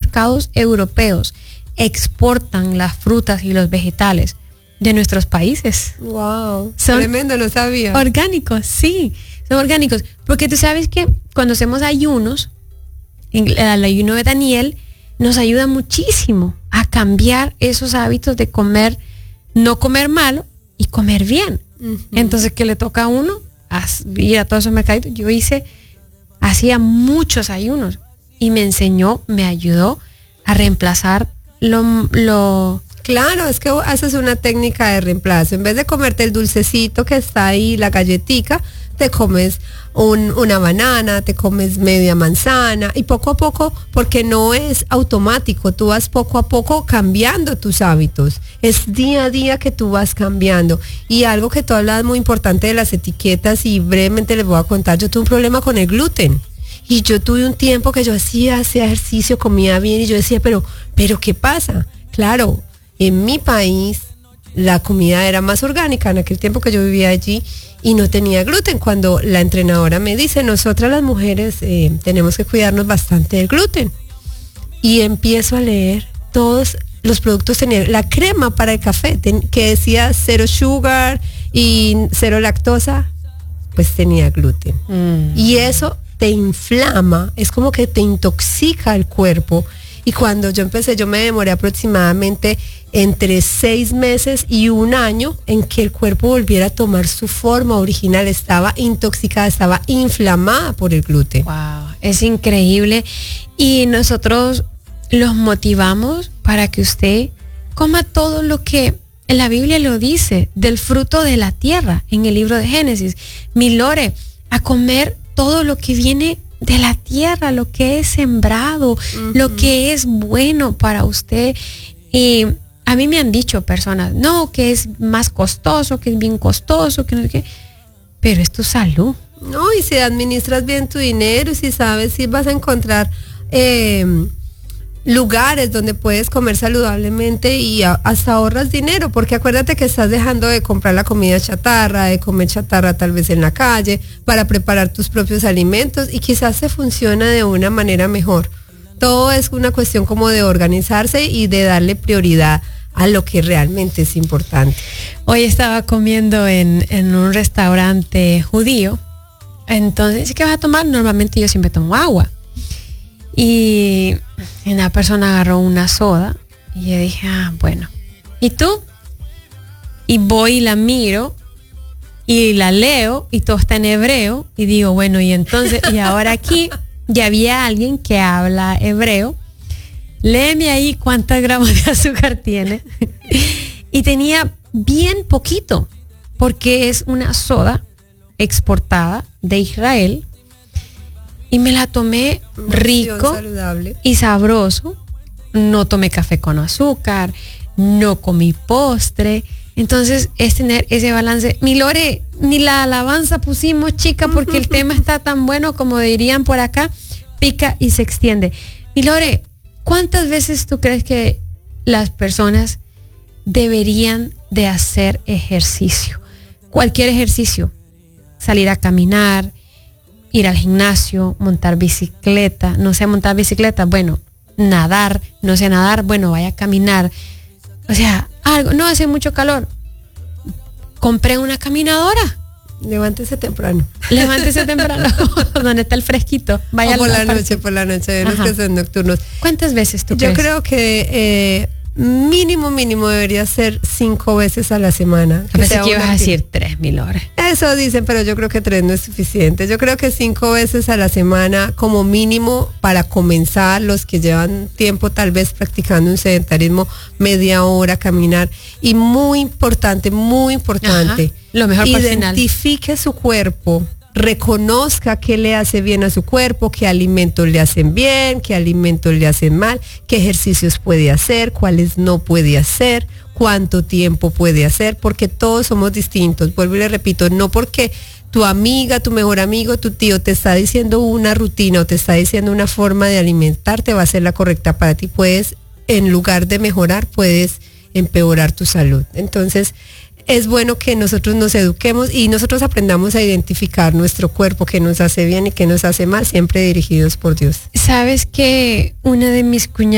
mercados europeos exportan las frutas y los vegetales de nuestros países. Wow, son tremendo, no sabía. Orgánicos, sí, son orgánicos. Porque tú sabes que cuando hacemos ayunos, el ayuno de Daniel nos ayuda muchísimo a cambiar esos hábitos de comer, no comer malo y comer bien. Uh-huh. Entonces, ¿qué le toca a uno? Ir a todos esos mercaditos. Yo hacía muchos ayunos y me enseñó, me ayudó a reemplazar lo Claro, es que haces una técnica de reemplazo. En vez de comerte el dulcecito que está ahí, la galletica, te comes una banana, te comes media manzana y poco a poco, porque no es automático, tú vas poco a poco cambiando tus hábitos. Es día a día que tú vas cambiando. Y algo que tú hablas muy importante de las etiquetas, y brevemente les voy a contar, yo tuve un problema con el gluten. Y yo tuve un tiempo que yo hacía ejercicio, comía bien y yo decía, pero ¿qué pasa? Claro, en mi país la comida era más orgánica en aquel tiempo que yo vivía allí y no tenía gluten. Cuando la entrenadora me dice, nosotras las mujeres tenemos que cuidarnos bastante del gluten. Y empiezo a leer, todos los productos tenían, la crema para el café, que decía 0 sugar y 0 lactosa, pues tenía gluten. Y eso te inflama, es como que te intoxica el cuerpo. Y cuando yo empecé, yo me demoré aproximadamente entre 6 meses y 1 año en que el cuerpo volviera a tomar su forma original. Estaba intoxicada, estaba inflamada por el gluten. Wow, es increíble. Y nosotros los motivamos para que usted coma todo lo que la Biblia lo dice, del fruto de la tierra, en el libro de Génesis. Mi Lore, a comer todo lo que viene de la tierra, lo que es sembrado, uh-huh, lo que es bueno para usted. Y a mí me han dicho personas, no, que es más costoso, que es bien costoso, que no sé qué, pero es tu salud. No, y si administras bien tu dinero, y si sabes si vas a encontrar lugares donde puedes comer saludablemente y hasta ahorras dinero, porque acuérdate que estás dejando de comprar la comida chatarra, de comer chatarra tal vez en la calle, para preparar tus propios alimentos, y quizás te funciona de una manera mejor. Todo es una cuestión como de organizarse y de darle prioridad a lo que realmente es importante. Hoy estaba comiendo en un restaurante judío, entonces, ¿qué vas a tomar? Normalmente yo siempre tomo agua. Y una persona agarró una soda y yo dije, bueno, ¿y tú? Y voy y la miro y la leo y todo está en hebreo y digo, bueno, y entonces, y ahora aquí ya había alguien que habla hebreo, léeme ahí cuántos gramos de azúcar tiene. Y tenía bien poquito, porque es una soda exportada de Israel. Y me la tomé rico, saludable y sabroso. No tomé café con azúcar, no comí postre. Entonces es tener ese balance. Mi Lore, ni la alabanza pusimos, chica, porque el tema está tan bueno, como dirían por acá, pica y se extiende. Mi Lore, ¿cuántas veces tú crees que las personas deberían de hacer ejercicio? Cualquier ejercicio. Salir a caminar, ir al gimnasio, montar bicicleta, no sé montar bicicleta, bueno, nadar, no sé nadar, bueno, vaya a caminar. O sea, algo, no hace mucho calor. Compré una caminadora. Levántese temprano. Levántese temprano, donde está el fresquito. Vaya o por la noche, de los que son nocturnos. ¿Cuántas veces tú crees? Yo creo que mínimo debería ser 5 veces a la semana. A veces que ibas a decir 3.000 horas. Eso dicen, pero yo creo que 3 no es suficiente. Yo creo que 5 veces a la semana como mínimo para comenzar, los que llevan tiempo tal vez practicando un sedentarismo, media hora caminar. Y muy importante, lo mejor para el final. Identifique su cuerpo, reconozca qué le hace bien a su cuerpo, qué alimentos le hacen bien, qué alimentos le hacen mal, qué ejercicios puede hacer, cuáles no puede hacer, cuánto tiempo puede hacer, porque todos somos distintos. Vuelvo y le repito, no porque tu amiga, tu mejor amigo, tu tío te está diciendo una rutina o te está diciendo una forma de alimentarte va a ser la correcta para ti. Puedes, en lugar de mejorar, puedes empeorar tu salud. Entonces, es bueno que nosotros nos eduquemos y nosotros aprendamos a identificar nuestro cuerpo, qué nos hace bien y qué nos hace mal, siempre dirigidos por Dios. ¿Sabes que una de mis cuñadas